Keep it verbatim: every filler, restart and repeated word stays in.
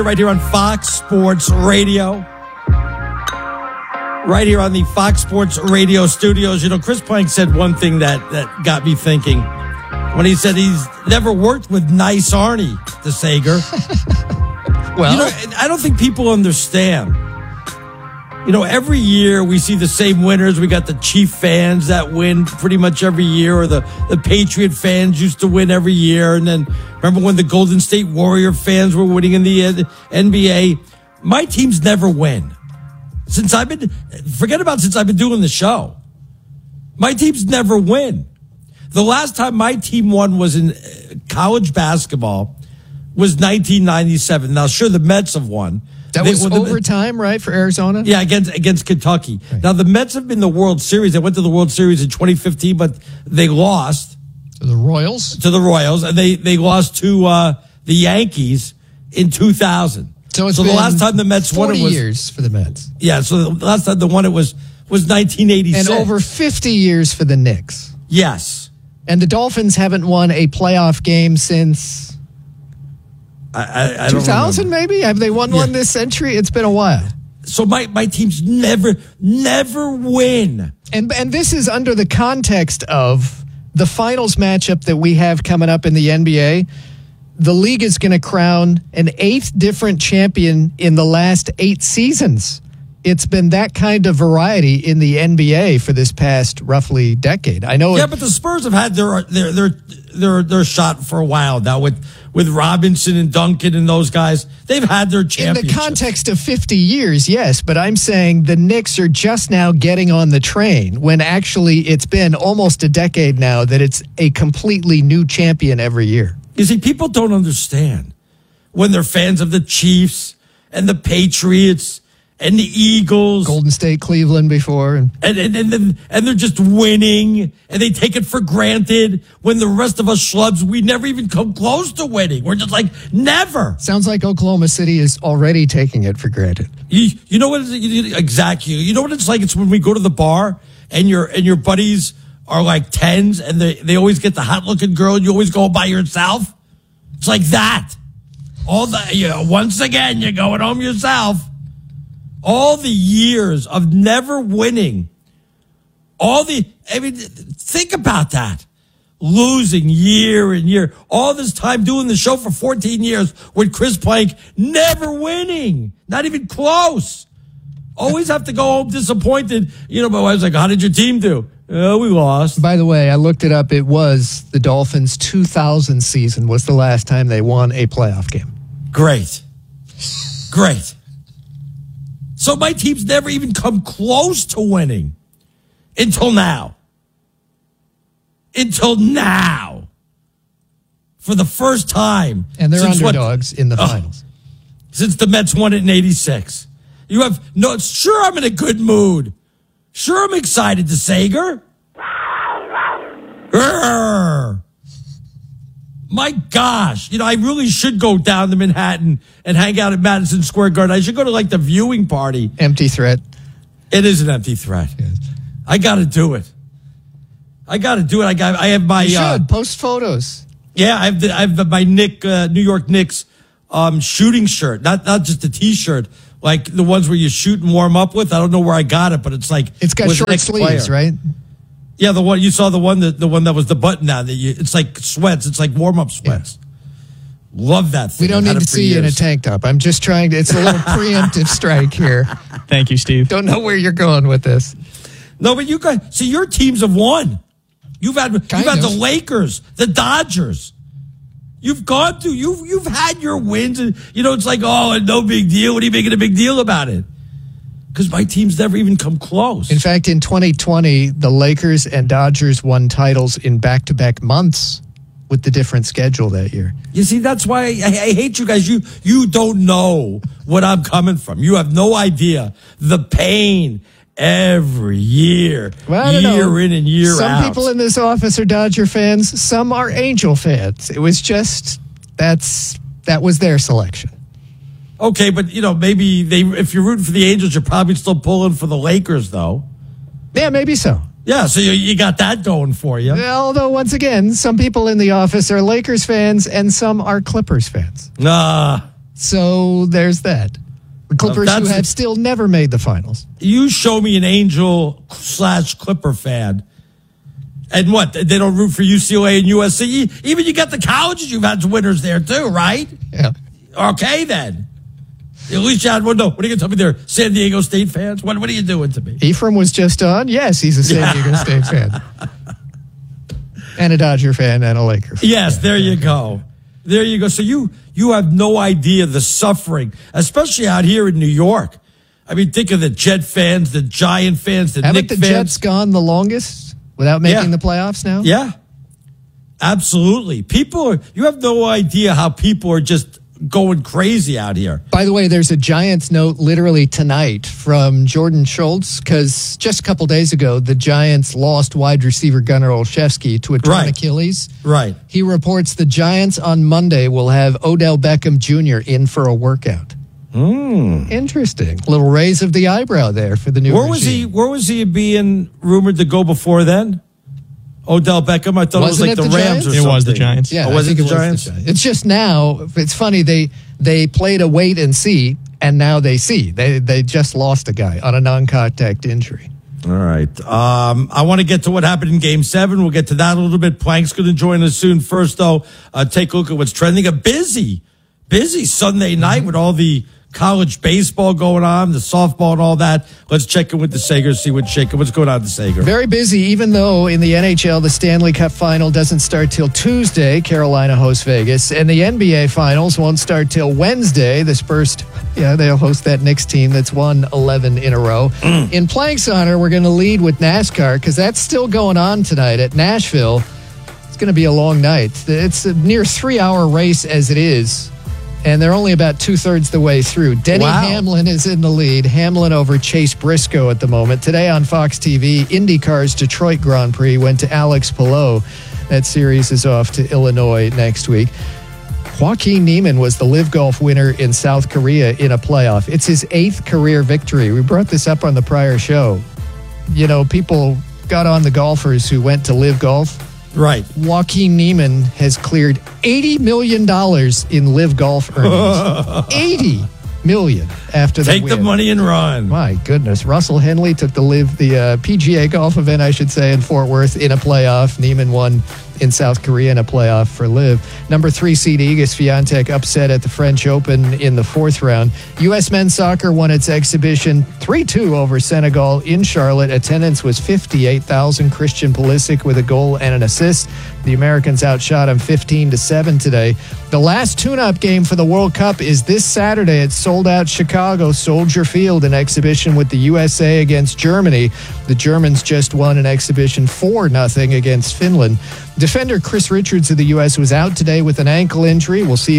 Right here on Fox Sports Radio. Right here on the Fox Sports Radio studios. You know, Chris Plank said one thing that, that got me thinking when he said he's never worked with nice Arnie DeSager. Well, you know, I don't think people understand. You know, every year we see the same winners. We got the Chief fans that win pretty much every year, or the, the Patriot fans used to win every year. And then remember when the Golden State Warrior fans were winning in the uh, N B A? My teams never win. Since I've been, forget about since I've been doing the show. My teams never win. The last time my team won was in college basketball, was nineteen ninety-seven. Now, sure, the Mets have won. That They, was well, the, overtime, right, for Arizona? Yeah, against against Kentucky. Right. Now, the Mets have been the World Series. They went to the World Series in twenty fifteen, but they lost. To the Royals? To the Royals, and they, they lost to uh, the Yankees in two thousand. So it's so been the last time the Mets won it was years for the Mets. Yeah, so the last time they won it was was nineteen eighty-six. And over fifty years for the Knicks. Yes. And the Dolphins haven't won a playoff game since I, I, I two thousand, maybe? Have they won yeah. one this century? It's been a while. So my, my teams never, never win. And and this is under the context of the finals matchup that we have coming up in the N B A. The league is going to crown an eighth different champion in the last eight seasons. It's been that kind of variety in the N B A for this past roughly decade. I know. Yeah, it, but the Spurs have had their their their their their shot for a while now with with Robinson and Duncan and those guys. They've had their championship. In the context of fifty years, yes, but I'm saying the Knicks are just now getting on the train when actually it's been almost a decade now that it's a completely new champion every year. You see, people don't understand when they're fans of the Chiefs and the Patriots and the Eagles. Golden State, Cleveland before. And and, and, and, and, and they're just winning, and they take it for granted when the rest of us schlubs, we never even come close to winning. We're just like, never. Sounds like Oklahoma City is already taking it for granted. You, you know what? It's, exactly. You know what it's like? It's when we go to the bar and your and your buddies are like tens, and they, they always get the hot-looking girl, and you always go by yourself. It's like that. All the you know, once again, you're going home yourself. All the years of never winning, all the, I mean, think about that. Losing year and year, all this time doing the show for fourteen years with Chris Plank, never winning, not even close. Always have to go home disappointed. You know, my wife's like, how did your team do? Oh, we lost. By the way, I looked it up. It was the Dolphins' two thousand season was the last time they won a playoff game. Great. Great. So my team's never even come close to winning until now. Until now. For the first time. And they're since underdogs what, in the uh, finals. Since the Mets won it in eighty-six. You have no, sure I'm in a good mood. Sure I'm excited to Sager. Urgh. My gosh, you know, I really should go down to Manhattan and hang out at Madison Square Garden. I should go to like the viewing party. Empty threat. It is an empty threat. Yes. I got to do it. I got to do it. I got. I have my. You should uh, post photos. Yeah, I have. The, I have my Nick uh, New York Knicks um, shooting shirt. Not not just a T-shirt, like the ones where you shoot and warm up with. I don't know where I got it, but it's like it's got short sleeves, player. right? Yeah, the one you saw, the one that the one that was the button down. That you, it's like sweats. It's like warm up sweats. Yeah. Love that thing. We don't I've need to see years. you in a tank top. I'm just trying to. It's a little preemptive strike here. Thank you, Steve. Don't know where you're going with this. No, but you guys see your teams have won. You've had Kind you've had of. the Lakers, the Dodgers. You've gone through. You've you've had your wins, and you know it's like, oh, no big deal. What are you making a big deal about it? Because my team's never even come close. In fact, in twenty twenty, the Lakers and Dodgers won titles in back-to-back months with the different schedule that year. You see, that's why I, I hate you guys. You you don't know what I'm coming from. You have no idea the pain every year, Well, I don't year know. in and year some out. Some people in this office are Dodger fans. Some are Angel fans. It was just that's that was their selection. Okay, but you know maybe they if you're rooting for the Angels, you're probably still pulling for the Lakers, though. Yeah, maybe so. Yeah, so you, you got that going for you. Although, once again, some people in the office are Lakers fans and some are Clippers fans. Nah. So there's that. The Clippers Well, who that's have a- still never made the finals. You show me an Angel slash Clipper fan. And what? They don't root for U C L A and U S C? Even you got the colleges, you've had winners there too, right? Yeah. Okay, then. At least you had one. No, what are you going to tell me there? San Diego State fans? What, what are you doing to me? Ephraim was just on. Yes, he's a San Diego State fan. And a Dodger fan and a Laker fan. Yes, there you go. There you go. So you you have no idea the suffering, especially out here in New York. I mean, think of the Jet fans, the Giant fans, the Haven't Knick the fans. Jets gone the longest without making Yeah. the playoffs now? Yeah, absolutely. People are, you have no idea how people are just going crazy out here. By the way, there's a Giants note literally tonight from Jordan Schultz because just a couple days ago, the Giants lost wide receiver Gunnar Olszewski to a torn Right. Achilles. Right. He reports the Giants on Monday will have Odell Beckham Junior in for a workout. Mm. Interesting. Little raise of the eyebrow there for the new Where was he? regime. Where was he being rumored to go before then? Odell Beckham. I thought Wasn't it was it like the, the Rams Giants? or It something. was the Giants. Yeah, Oh, I was it think the was Giants? Giants. It's just now, it's funny, they they played a wait and see, and now they see. They they just lost a guy on a non-contact injury. All right. Um, I want to get to what happened in Game Seven. We'll get to that a little bit. Plank's going to join us soon. First, though, uh, take a look at what's trending. A busy, busy Sunday night with all the college baseball going on, the softball and all that. Let's check in with the Sager, see what's shaking. What's going on, the Sager? Very busy, even though in the N H L, the Stanley Cup final doesn't start till Tuesday. Carolina hosts Vegas. And the N B A finals won't start till Wednesday. The Spurs, yeah, they'll host that Knicks team that's won eleven in a row. In Plank's honor, we're going to lead with NASCAR because that's still going on tonight at Nashville. It's going to be a long night. It's a near three-hour race as it is. And they're only about two-thirds the way through. Denny Wow. Hamlin is in the lead. Hamlin over Chase Briscoe at the moment. Today on Fox T V, IndyCar's Detroit Grand Prix went to Alex Palou. That series is off to Illinois next week. Joaquin Niemann was the Live Golf winner in South Korea in a playoff. It's his eighth career victory. We brought this up on the prior show. You know, people got on the golfers who went to Live Golf. Right. Joaquin Niemann has cleared eighty million dollars in Live Golf earnings. eighty million dollars after the Take the win. money and run. My goodness. Russell Henley took the Live, the uh, P G A golf event, I should say, in Fort Worth in a playoff. Niemann won in South Korea in a playoff for Live. Number three seed Iga Swiatek upset at the French Open in the fourth round. U S men's soccer won its exhibition three two over Senegal in Charlotte. Attendance was fifty-eight thousand. Christian Pulisic with a goal and an assist. The Americans outshot him fifteen to seven today. The last tune-up game for the World Cup is this Saturday at sold-out Chicago Soldier Field, an exhibition with the U S A against Germany. The Germans just won an exhibition four nothing against Finland. Defender Chris Richards of the U S was out today with an ankle injury. We'll see